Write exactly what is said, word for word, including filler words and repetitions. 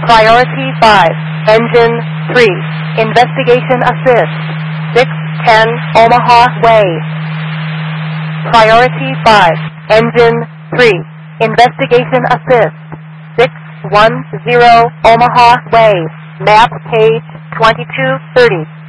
Priority five, Engine three, Investigation Assist, six ten Omaha Way. Priority five, Engine three, Investigation Assist, six one zero Omaha Way, map page twenty-two thirty.